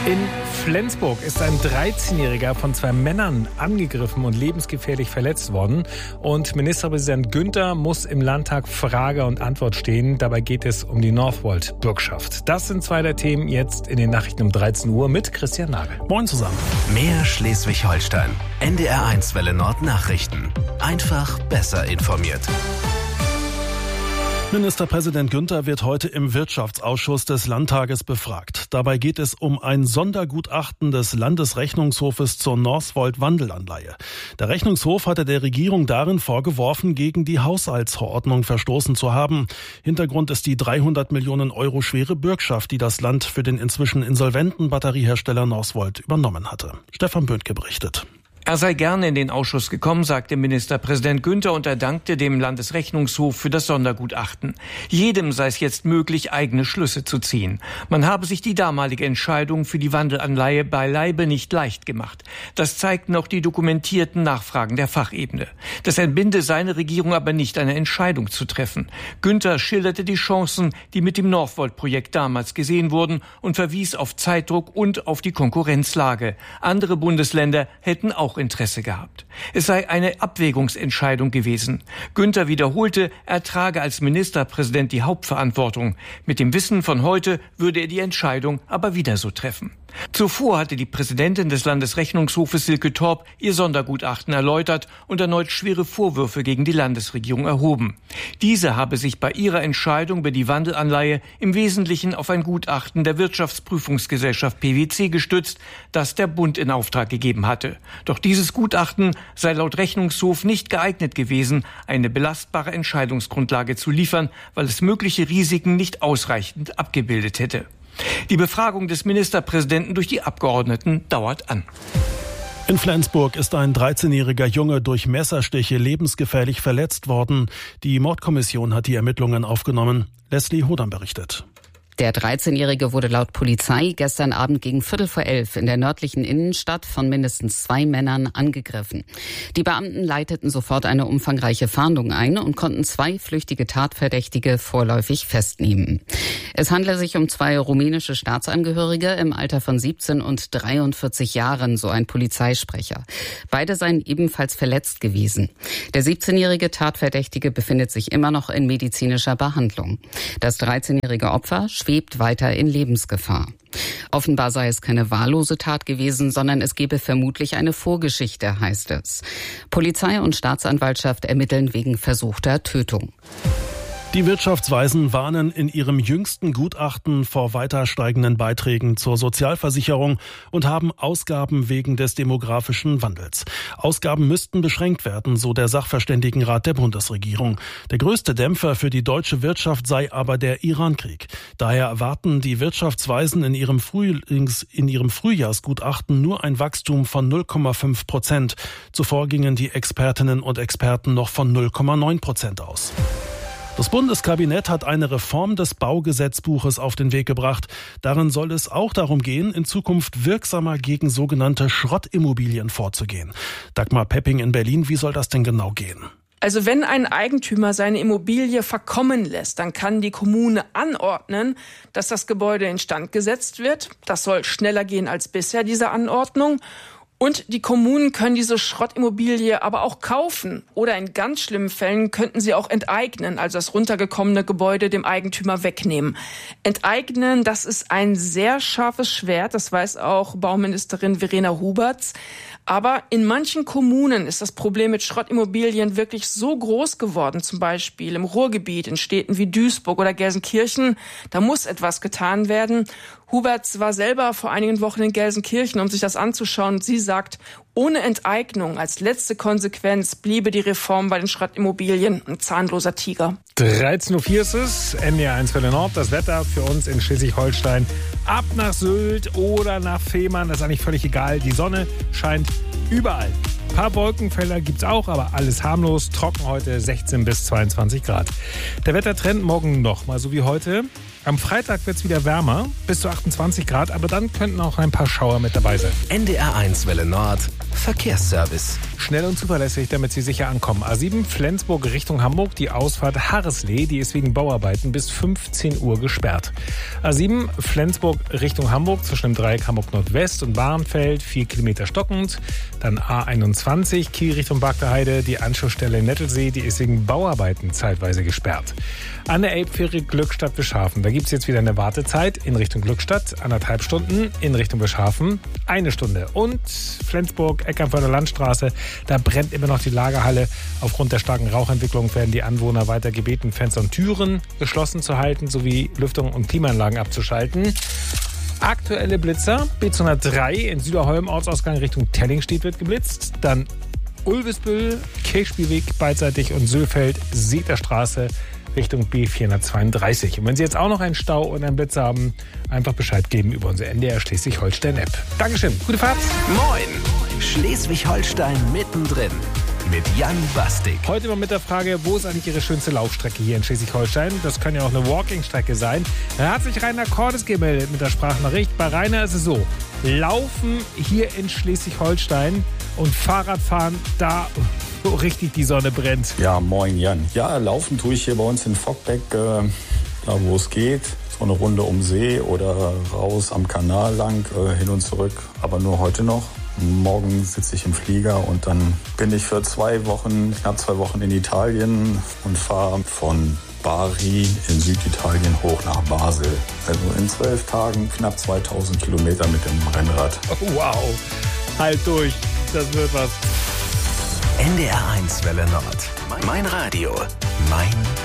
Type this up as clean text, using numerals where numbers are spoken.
In Flensburg ist ein 13-Jähriger von 2 Männern angegriffen und lebensgefährlich verletzt worden. Und Ministerpräsident Günther muss im Landtag Frage und Antwort stehen. Dabei geht es um die Northvolt-Bürgschaft. Das sind 2 der Themen jetzt in den Nachrichten um 13 Uhr mit Christian Nagel. Moin zusammen. Mehr Schleswig-Holstein. NDR1 Welle Nord Nachrichten. Einfach besser informiert. Ministerpräsident Günther wird heute im Wirtschaftsausschuss des Landtages befragt. Dabei geht es um ein Sondergutachten des Landesrechnungshofes zur Northvolt-Wandelanleihe. Der Rechnungshof hatte der Regierung darin vorgeworfen, gegen die Haushaltsverordnung verstoßen zu haben. Hintergrund ist die 300 Millionen Euro schwere Bürgschaft, die das Land für den inzwischen insolventen Batteriehersteller Northvolt übernommen hatte. Stefan Böhnke berichtet. Er sei gerne in den Ausschuss gekommen, sagte Ministerpräsident Günther, und er dankte dem Landesrechnungshof für das Sondergutachten. Jedem sei es jetzt möglich, eigene Schlüsse zu ziehen. Man habe sich die damalige Entscheidung für die Wandelanleihe beileibe nicht leicht gemacht. Das zeigten auch die dokumentierten Nachfragen der Fachebene. Das entbinde seine Regierung aber nicht, eine Entscheidung zu treffen. Günther schilderte die Chancen, die mit dem Northvolt-Projekt damals gesehen wurden, und verwies auf Zeitdruck und auf die Konkurrenzlage. Andere Bundesländer hätten auch Interesse gehabt. Es sei eine Abwägungsentscheidung gewesen. Günther wiederholte, er trage als Ministerpräsident die Hauptverantwortung. Mit dem Wissen von heute würde er die Entscheidung aber wieder so treffen. Zuvor hatte die Präsidentin des Landesrechnungshofes Silke Torp ihr Sondergutachten erläutert und erneut schwere Vorwürfe gegen die Landesregierung erhoben. Diese habe sich bei ihrer Entscheidung über die Wandelanleihe im Wesentlichen auf ein Gutachten der Wirtschaftsprüfungsgesellschaft PwC gestützt, das der Bund in Auftrag gegeben hatte. Doch dieses Gutachten sei laut Rechnungshof nicht geeignet gewesen, eine belastbare Entscheidungsgrundlage zu liefern, weil es mögliche Risiken nicht ausreichend abgebildet hätte. Die Befragung des Ministerpräsidenten durch die Abgeordneten dauert an. In Flensburg ist ein 13-jähriger Junge durch Messerstiche lebensgefährlich verletzt worden. Die Mordkommission hat die Ermittlungen aufgenommen. Leslie Hodam berichtet. Der 13-Jährige wurde laut Polizei gestern Abend gegen 11:15 in der nördlichen Innenstadt von mindestens 2 Männern angegriffen. Die Beamten leiteten sofort eine umfangreiche Fahndung ein und konnten 2 flüchtige Tatverdächtige vorläufig festnehmen. Es handle sich um 2 rumänische Staatsangehörige im Alter von 17 und 43 Jahren, so ein Polizeisprecher. Beide seien ebenfalls verletzt gewesen. Der 17-jährige Tatverdächtige befindet sich immer noch in medizinischer Behandlung. Das 13-jährige Opfer schwebt weiter in Lebensgefahr. Offenbar sei es keine wahllose Tat gewesen, sondern es gebe vermutlich eine Vorgeschichte, heißt es. Polizei und Staatsanwaltschaft ermitteln wegen versuchter Tötung. Die Wirtschaftsweisen warnen in ihrem jüngsten Gutachten vor weiter steigenden Beiträgen zur Sozialversicherung und haben Ausgaben wegen des demografischen Wandels. Ausgaben müssten beschränkt werden, so der Sachverständigenrat der Bundesregierung. Der größte Dämpfer für die deutsche Wirtschaft sei aber der Iran-Krieg. Daher erwarten die Wirtschaftsweisen in ihrem Frühjahrsgutachten nur ein Wachstum von 0,5%. Zuvor gingen die Expertinnen und Experten noch von 0,9% aus. Das Bundeskabinett hat eine Reform des Baugesetzbuches auf den Weg gebracht. Darin soll es auch darum gehen, in Zukunft wirksamer gegen sogenannte Schrottimmobilien vorzugehen. Dagmar Pepping in Berlin, wie soll das denn genau gehen? Also wenn ein Eigentümer seine Immobilie verkommen lässt, dann kann die Kommune anordnen, dass das Gebäude instand gesetzt wird. Das soll schneller gehen als bisher, diese Anordnung. Und die Kommunen können diese Schrottimmobilie aber auch kaufen. Oder in ganz schlimmen Fällen könnten sie auch enteignen, also das runtergekommene Gebäude dem Eigentümer wegnehmen. Enteignen, das ist ein sehr scharfes Schwert, das weiß auch Bauministerin Verena Huberts. Aber in manchen Kommunen ist das Problem mit Schrottimmobilien wirklich so groß geworden, zum Beispiel im Ruhrgebiet, in Städten wie Duisburg oder Gelsenkirchen. Da muss etwas getan werden. Huberts war selber vor einigen Wochen in Gelsenkirchen, um sich das anzuschauen. Und sie sagt, ohne Enteignung als letzte Konsequenz bliebe die Reform bei den Schrottimmobilien ein zahnloser Tiger. 13:04 Uhr ist es, NDR1 Welle Nord. Das Wetter für uns in Schleswig-Holstein. Ab nach Sylt oder nach Fehmarn, das ist eigentlich völlig egal. Die Sonne scheint überall. Ein paar Wolkenfelder gibt's auch, aber alles harmlos. Trocken heute 16 bis 22 Grad. Der Wettertrend morgen noch mal so wie heute. Am Freitag wird es wieder wärmer, bis zu 28 Grad, aber dann könnten auch ein paar Schauer mit dabei sein. NDR1 Welle Nord, Verkehrsservice. Schnell und zuverlässig, damit Sie sicher ankommen. A7 Flensburg Richtung Hamburg, die Ausfahrt Harreslee, die ist wegen Bauarbeiten bis 15 Uhr gesperrt. A7 Flensburg Richtung Hamburg zwischen dem Dreieck Hamburg Nordwest und Bahrenfeld, 4 Kilometer stockend. Dann A21 Kiel Richtung Bagdaheide, die Anschlussstelle Nettelsee, die ist wegen Bauarbeiten zeitweise gesperrt. An der Elbfähre Glückstadt-Bischhafen, da gibt es jetzt wieder eine Wartezeit in Richtung Glückstadt, 1,5 Stunden, in Richtung Bischhafen 1 Stunde. Und Flensburg, Eckernförder Landstraße, da brennt immer noch die Lagerhalle. Aufgrund der starken Rauchentwicklung werden die Anwohner weiter gebeten, Fenster und Türen geschlossen zu halten, sowie Lüftung und Klimaanlagen abzuschalten. Aktuelle Blitzer, B203 in Süderholm, Ortsausgang Richtung Tellingstedt wird geblitzt. Dann Ulvisbüll, Kirchspielweg beidseitig und Sülfeld, Seterstraße Richtung B432. Und wenn Sie jetzt auch noch einen Stau und einen Blitz haben, einfach Bescheid geben über unsere NDR Schleswig-Holstein-App. Dankeschön, gute Fahrt. Moin, Schleswig-Holstein mittendrin mit Jan Bastik. Heute mal mit der Frage, wo ist eigentlich Ihre schönste Laufstrecke hier in Schleswig-Holstein? Das kann ja auch eine Walking-Strecke sein. Da hat sich Rainer Cordes gemeldet mit der Sprachnachricht. Bei Rainer ist es so, Laufen hier in Schleswig-Holstein und Fahrradfahren da, wo richtig die Sonne brennt. Ja, moin Jan. Ja, laufen tue ich hier bei uns in Fockbeck, da wo es geht. So eine Runde um See oder raus am Kanal lang, hin und zurück. Aber nur heute noch. Morgen sitze ich im Flieger und dann bin ich für knapp 2 Wochen in Italien und fahre von Bari in Süditalien hoch nach Basel. Also in 12 Tagen knapp 2000 Kilometer mit dem Rennrad. Oh, wow, halt durch, das wird was. NDR1 Welle Nord. Mein Radio, mein